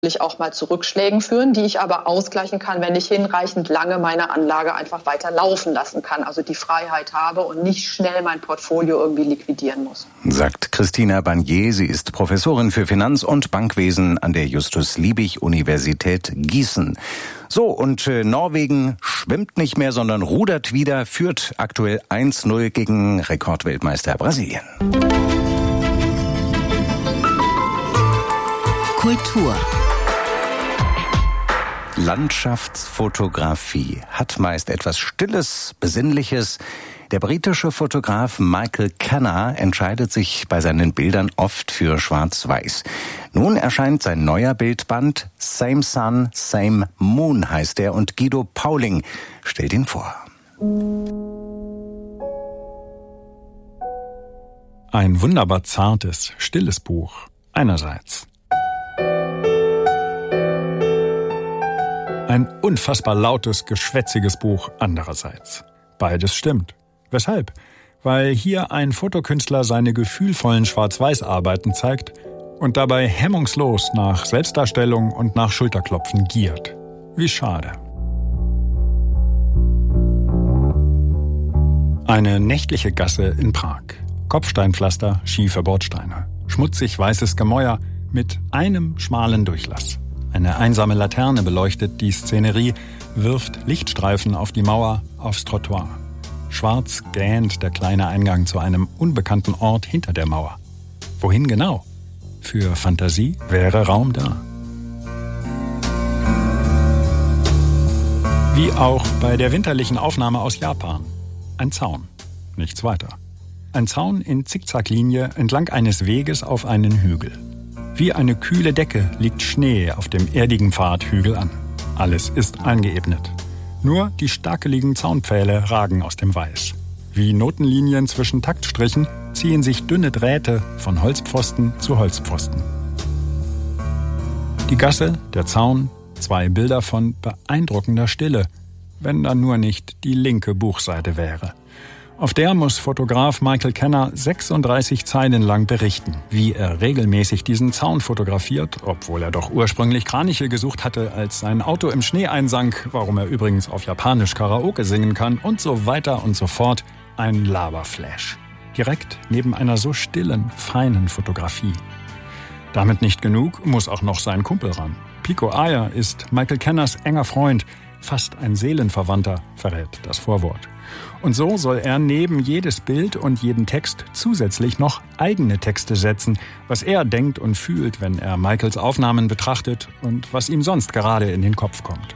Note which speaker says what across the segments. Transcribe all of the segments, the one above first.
Speaker 1: auch mal zu Rückschlägen führen, die ich aber ausgleichen kann, wenn ich hinreichend lange meine Anlage einfach weiter laufen lassen kann. Also die Freiheit habe und nicht schnell mein Portfolio irgendwie liquidieren muss.
Speaker 2: Sagt Christina Barnier. Sie ist Professorin für Finanz- und Bankwesen an der Justus-Liebig-Universität Gießen. So, und Norwegen schwimmt nicht mehr, sondern rudert wieder, führt aktuell 1-0 gegen Rekordweltmeister Brasilien.
Speaker 3: Kultur.
Speaker 2: Landschaftsfotografie hat meist etwas Stilles, Besinnliches. Der britische Fotograf Michael Kenner entscheidet sich bei seinen Bildern oft für Schwarz-Weiß. Nun erscheint sein neuer Bildband, Same Sun, Same Moon heißt er, und Guido Pauling stellt ihn vor.
Speaker 4: Ein wunderbar zartes, stilles Buch einerseits. Ein unfassbar lautes, geschwätziges Buch andererseits. Beides stimmt. Weshalb? Weil hier ein Fotokünstler seine gefühlvollen Schwarz-Weiß-Arbeiten zeigt und dabei hemmungslos nach Selbstdarstellung und nach Schulterklopfen giert. Wie schade. Eine nächtliche Gasse in Prag. Kopfsteinpflaster, schiefe Bordsteine. Schmutzig weißes Gemäuer mit einem schmalen Durchlass. Eine einsame Laterne beleuchtet die Szenerie, wirft Lichtstreifen auf die Mauer, aufs Trottoir. Schwarz gähnt der kleine Eingang zu einem unbekannten Ort hinter der Mauer. Wohin genau? Für Fantasie wäre Raum da. Wie auch bei der winterlichen Aufnahme aus Japan. Ein Zaun, nichts weiter. Ein Zaun in Zickzacklinie entlang eines Weges auf einen Hügel. Wie eine kühle Decke liegt Schnee auf dem erdigen Pfad Hügel an. Alles ist eingeebnet. Nur die stakeligen Zaunpfähle ragen aus dem Weiß. Wie Notenlinien zwischen Taktstrichen ziehen sich dünne Drähte von Holzpfosten zu Holzpfosten. Die Gasse, der Zaun, 2 Bilder von beeindruckender Stille, wenn da nur nicht die linke Buchseite wäre. Auf der muss Fotograf Michael Kenner 36 Zeilen lang berichten, wie er regelmäßig diesen Zaun fotografiert, obwohl er doch ursprünglich Kraniche gesucht hatte, als sein Auto im Schnee einsank, warum er übrigens auf Japanisch Karaoke singen kann und so weiter und so fort. Ein Laberflash. Direkt neben einer so stillen, feinen Fotografie. Damit nicht genug, muss auch noch sein Kumpel ran. Pico Iyer ist Michael Kenners enger Freund, fast ein Seelenverwandter, verrät das Vorwort. Und so soll er neben jedes Bild und jeden Text zusätzlich noch eigene Texte setzen, was er denkt und fühlt, wenn er Michaels Aufnahmen betrachtet und was ihm sonst gerade in den Kopf kommt.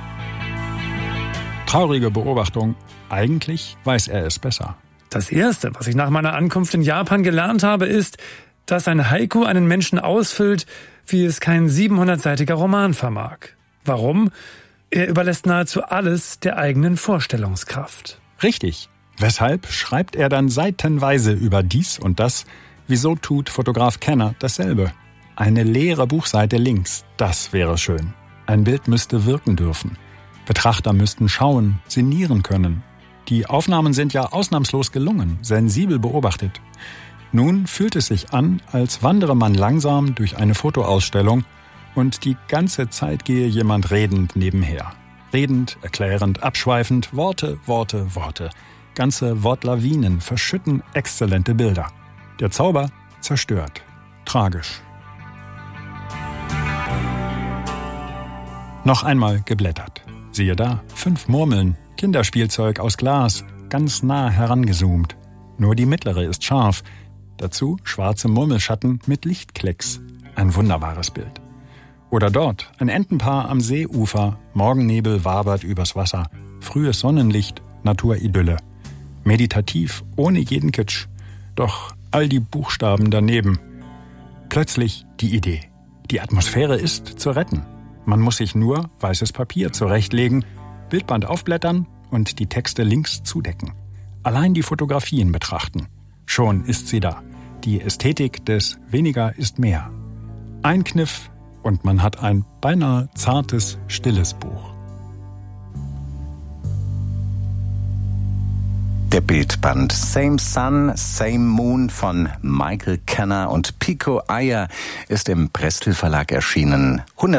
Speaker 4: Traurige Beobachtung, eigentlich weiß er es besser.
Speaker 5: Das Erste, was ich nach meiner Ankunft in Japan gelernt habe, ist, dass ein Haiku einen Menschen ausfüllt, wie es kein 700-seitiger Roman vermag. Warum? Er überlässt nahezu alles der eigenen Vorstellungskraft.
Speaker 4: Richtig. Weshalb schreibt er dann seitenweise über dies und das? Wieso tut Fotograf Kenner dasselbe? Eine leere Buchseite links, das wäre schön. Ein Bild müsste wirken dürfen. Betrachter müssten schauen, sinnieren können. Die Aufnahmen sind ja ausnahmslos gelungen, sensibel beobachtet. Nun fühlt es sich an, als wandere man langsam durch eine Fotoausstellung und die ganze Zeit gehe jemand redend nebenher. Redend, erklärend, abschweifend, Worte, Worte, Worte. Ganze Wortlawinen verschütten exzellente Bilder. Der Zauber zerstört. Tragisch. Noch einmal geblättert. Siehe da, 5 Murmeln, Kinderspielzeug aus Glas, ganz nah herangezoomt. Nur die mittlere ist scharf. Dazu schwarze Murmelschatten mit Lichtklecks. Ein wunderbares Bild. Oder dort, ein Entenpaar am Seeufer, Morgennebel wabert übers Wasser, frühes Sonnenlicht, Naturidylle. Meditativ, ohne jeden Kitsch. Doch all die Buchstaben daneben. Plötzlich die Idee. Die Atmosphäre ist zu retten. Man muss sich nur weißes Papier zurechtlegen, Bildband aufblättern und die Texte links zudecken. Allein die Fotografien betrachten. Schon ist sie da. Die Ästhetik des Weniger ist mehr. Ein Kniff und man hat ein beinahe zartes, stilles Buch.
Speaker 2: Der Bildband Same Sun, Same Moon von Michael Kenner und Pico Iyer ist im Prestel Verlag erschienen.